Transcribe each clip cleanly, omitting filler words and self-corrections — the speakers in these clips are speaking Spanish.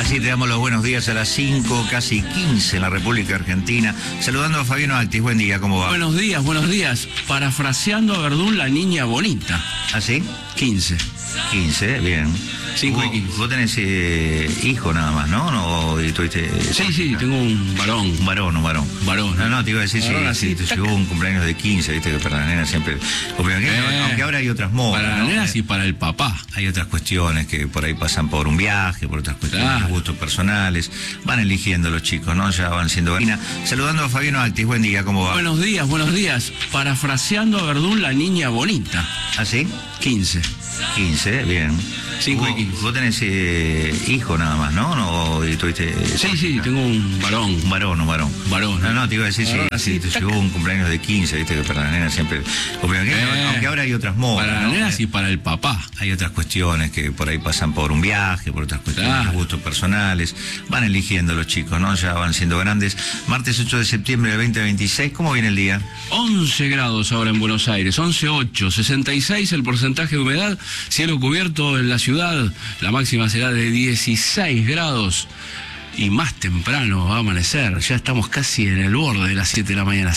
Así te damos los buenos días a las 5, casi 15 en la República Argentina. Saludando a Fabiano Altis, buen día, ¿cómo va? Buenos días. Parafraseando a Verdún, la niña bonita. ¿Ah, sí? 15. 15, bien. 5 y 15. Vos tenés hijo nada más, ¿no? ¿Tuviste, Sí, tengo un varón. Un varón. No, te iba a decir si te llegó un cumpleaños de 15, viste que para la nena siempre... Aunque ahora hay otras modas, para ¿no? las nenas y para el papá. Hay otras cuestiones que por ahí pasan por un viaje, por otras cuestiones, Claro. gustos personales. Van eligiendo los chicos, ¿no? Ya van siendo... Saludando a Fabiano Altis, buen día, ¿cómo va? Buenos días. Parafraseando a Verdún, la niña bonita. ¿Ah, sí? 15. 15, bien. 5 y 15. Vos tenés hijo nada más, ¿no? ¿Tuviste, Sí, tengo un varón. un varón. No, te iba a decir si te llegó un cumpleaños de 15, viste que para la nena siempre... Aunque ahora hay otras modas, Para ¿no? las nenas y para el papá. Hay otras cuestiones que por ahí pasan por un viaje, por otras cuestiones, Claro. gustos personales. Van eligiendo los chicos, ¿no? Ya van siendo grandes. Martes 8 de septiembre del 2026, ¿cómo viene el día? 11 grados ahora en Buenos Aires, 11,8, 66 el porcentaje de humedad, cielo cubierto en la ciudad, la máxima será de 16 grados y más temprano va a amanecer, ya estamos casi en el borde de las 7 de la mañana,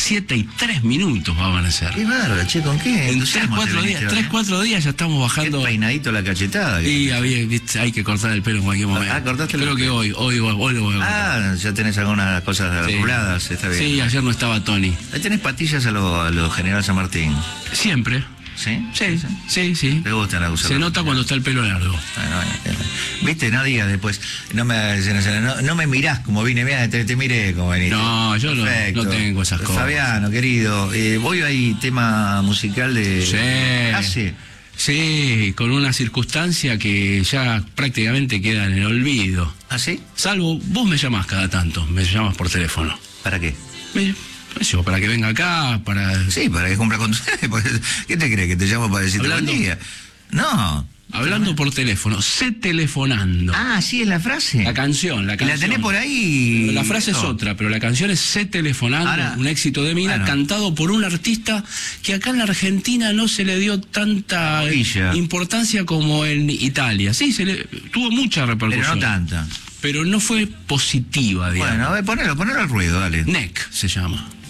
7:03 va a amanecer. Qué bárbaro, che, ¿con qué? En entusiasmo te 3-4 viniste hoy? 4 días ya estamos Qué bajando. peinadito la cachetada. Y hay que cortar el pelo en cualquier momento. ¿cortaste el Creo que pelo? hoy lo voy a cortar. Ya tenés algunas cosas Sí. arregladas, está bien. Sí, ayer no estaba Tony. Ahí tenés patillas a lo General San Martín, Siempre. ¿sí? Sí. ¿Te gustan usar? Se nota cuando está el pelo largo. Viste, no digas después, no me mirás como vine, mirá, te miré como veniste. No, yo no Perfecto. tengo esas cosas. Fabiano, querido, voy ahí, tema musical de... Sí. ¿Hace? Sí, con una circunstancia que ya prácticamente queda en el olvido. ¿Ah, sí? Salvo, vos me llamás cada tanto, me llamas por teléfono. ¿Para qué? Para que venga acá, para... Sí, para que cumpla con... ¿Qué te crees? ¿Que te llamo para decirte buen día? No. Hablando por teléfono, sé telefonando. Ah, sí, es la frase. La canción. ¿Y la tenés por ahí? La frase es No. otra, pero la canción es Sé telefonando, Ahora, un éxito de Mina, bueno. cantado por un artista que acá en la Argentina no se le dio tanta Villa. importancia como en Italia. Sí, tuvo mucha repercusión. Pero no tanta. Pero no fue positiva, digamos. Bueno, a ver, ponelo al ruedo, dale. NEC se llama.